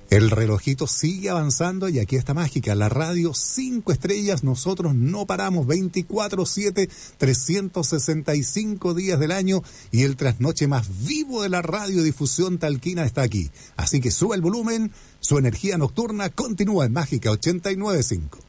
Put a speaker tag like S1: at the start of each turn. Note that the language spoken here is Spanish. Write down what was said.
S1: El relojito sigue avanzando y aquí está Mágica, la radio 5 estrellas. Nosotros no paramos 24/7, 365 días del año, y el trasnoche más vivo de la radiodifusión talquina está aquí. Así que sube el volumen, su energía nocturna continúa en Mágica 89.5.